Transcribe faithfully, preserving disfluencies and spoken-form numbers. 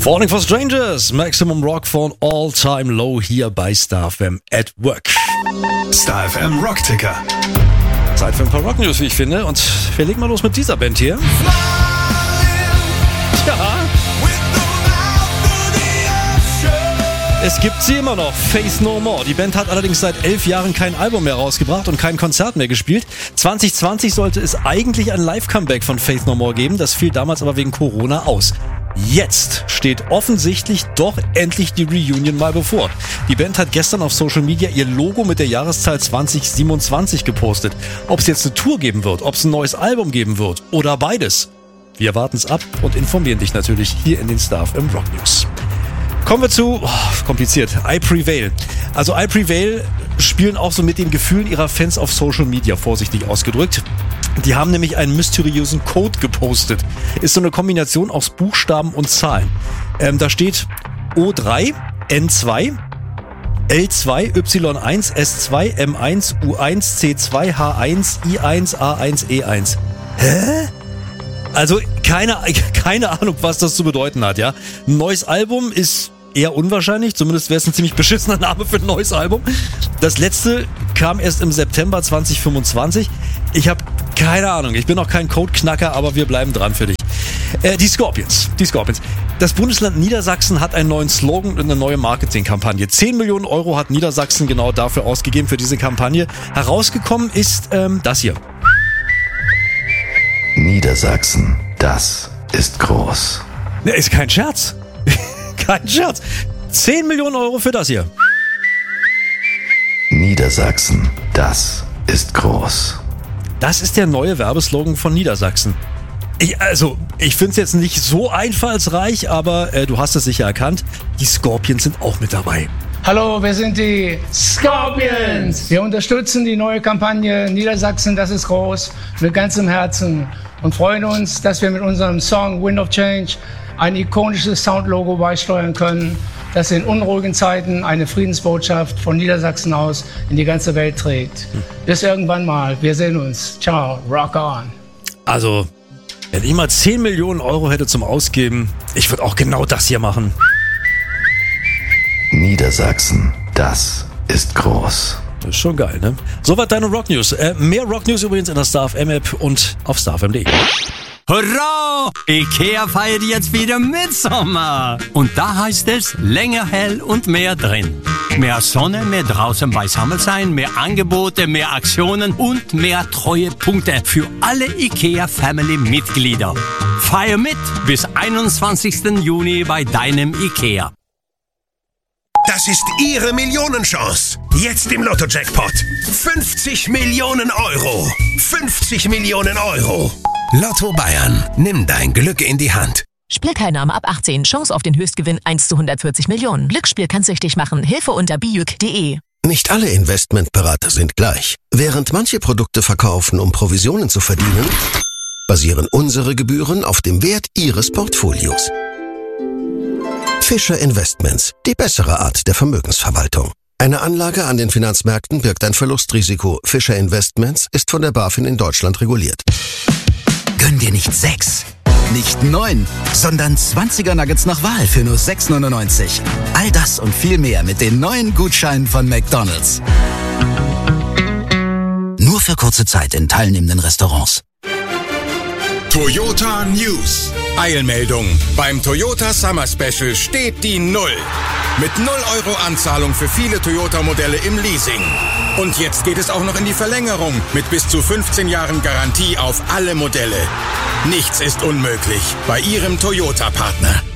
Falling for Strangers, Maximum Rock von All Time Low hier bei Star F M at Work. Star F M Rockticker. Zeit für ein paar Rock News, wie ich finde. Und wir legen mal los mit dieser Band hier. Ja. Es gibt sie immer noch, Faith No More. Die Band hat allerdings seit elf Jahren kein Album mehr rausgebracht und kein Konzert mehr gespielt. zwanzig zwanzig sollte es eigentlich ein Live-Comeback von Faith No More geben. Das fiel damals aber wegen Corona aus. Jetzt steht offensichtlich doch endlich die Reunion mal bevor. Die Band hat gestern auf Social Media ihr Logo mit der Jahreszahl zwanzig siebenundzwanzig gepostet. Ob es jetzt eine Tour geben wird, ob es ein neues Album geben wird oder beides. Wir warten es ab und informieren dich natürlich hier in den Star F M Rock News. Kommen wir zu, oh, kompliziert, I Prevail. Also I Prevail spielen auch so mit den Gefühlen ihrer Fans auf Social Media, vorsichtig ausgedrückt. Die haben nämlich einen mysteriösen Code gepostet. Ist so eine Kombination aus Buchstaben und Zahlen. Ähm, da steht O drei, N zwei, L zwei, Y eins, S zwei, M eins, U eins, C zwei, H eins, I eins, A eins, E eins. Hä? Also keine, keine Ahnung, was das zu bedeuten hat, ja. Ein neues Album ist eher unwahrscheinlich, zumindest wäre es ein ziemlich beschissener Name für ein neues Album. Das letzte kam erst im September zwanzig fünfundzwanzig. Ich habe keine Ahnung, ich bin auch kein Codeknacker, aber wir bleiben dran für dich. Äh, die Scorpions, die Scorpions. Das Bundesland Niedersachsen hat einen neuen Slogan und eine neue Marketingkampagne. zehn Millionen Euro hat Niedersachsen genau dafür ausgegeben, für diese Kampagne. Herausgekommen ist ähm, das hier. Niedersachsen, das ist groß. Ne, ist kein Scherz. Kein Scherz. zehn Millionen Euro für das hier. Niedersachsen, das ist groß. Das ist der neue Werbeslogan von Niedersachsen. Ich, also, ich finde es jetzt nicht so einfallsreich, aber äh, du hast es sicher erkannt. Die Scorpions sind auch mit dabei. Hallo, wir sind die Scorpions. Wir unterstützen die neue Kampagne Niedersachsen, das ist groß, mit ganzem Herzen und freuen uns, dass wir mit unserem Song Wind of Change ein ikonisches Soundlogo beisteuern können, das in unruhigen Zeiten eine Friedensbotschaft von Niedersachsen aus in die ganze Welt trägt. Bis irgendwann mal. Wir sehen uns. Ciao. Rock on. Also, wenn ich mal zehn Millionen Euro hätte zum Ausgeben, ich würde auch genau das hier machen. Niedersachsen, das ist groß. Das ist schon geil, ne? Soweit deine Rock News. Äh, mehr Rock News übrigens in der Star F M App und auf star f m punkt d e. Hurra! Ikea feiert jetzt wieder Mitsommer. Und da heißt es länger hell und mehr drin. Mehr Sonne, mehr draußen beisammen sein, mehr Angebote, mehr Aktionen und mehr Treuepunkte für alle Ikea-Family-Mitglieder. Feier mit bis einundzwanzigsten Juni bei deinem Ikea. Das ist Ihre Millionenchance. Jetzt im Lotto-Jackpot. fünfzig Millionen Euro. fünfzig Millionen Euro. Lotto Bayern. Nimm dein Glück in die Hand. Spielteilnahme ab achtzehn. Chance auf den Höchstgewinn eins zu hundertvierzig Millionen. Glücksspiel kann süchtig machen. Hilfe unter bijuk punkt de. Nicht alle Investmentberater sind gleich. Während manche Produkte verkaufen, um Provisionen zu verdienen, basieren unsere Gebühren auf dem Wert Ihres Portfolios. Fischer Investments, die bessere Art der Vermögensverwaltung. Eine Anlage an den Finanzmärkten birgt ein Verlustrisiko. Fischer Investments ist von der BaFin in Deutschland reguliert. Gönn dir nicht sechs, nicht neun, sondern zwanziger Nuggets nach Wahl für nur sechs neunundneunzig. All das und viel mehr mit den neuen Gutscheinen von McDonald's. Nur für kurze Zeit in teilnehmenden Restaurants. Toyota News. Eilmeldung. Beim Toyota Summer Special steht die Null. Mit null Euro Anzahlung für viele Toyota-Modelle im Leasing. Und jetzt geht es auch noch in die Verlängerung mit bis zu fünfzehn Jahren Garantie auf alle Modelle. Nichts ist unmöglich bei Ihrem Toyota-Partner.